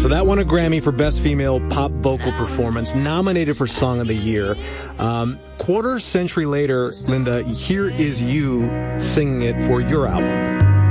So that won a Grammy for Best Female Pop Vocal Performance, nominated for Song of the Year. Quarter century later, Linda, here is you singing it for your album.